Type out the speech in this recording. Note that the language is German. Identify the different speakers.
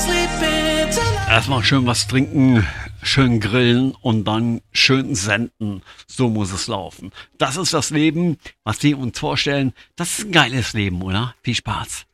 Speaker 1: Erstmal schön was trinken, schön grillen und dann schön senden. So muss es laufen. Das ist das Leben, was wir uns vorstellen. Das ist ein geiles Leben, oder? Viel Spaß.